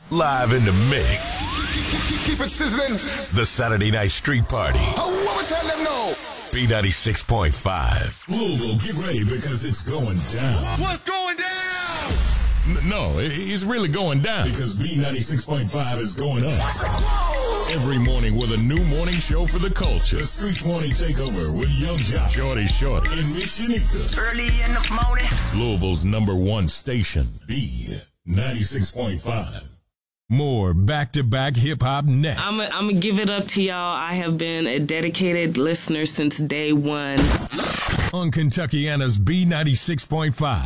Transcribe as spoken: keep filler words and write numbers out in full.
Live in the mix. Keep it sizzling. The Saturday Night Street Party. Oh, what we tell them now? B ninety-six point five. Louisville, get ready because it's going down. What's going down? N- no, it's really going down because B ninety-six point five is going up. Whoa. Every morning with a new morning show for the culture. The Street Morning Takeover with Young Josh, Shorty Shorty, and Miss Shanika. Early in the morning. Louisville's number one station, B ninety-six point five. More back-to-back hip-hop next. I'm going to give it up to y'all. I have been a dedicated listener since day one. On Kentuckiana's B ninety-six point five.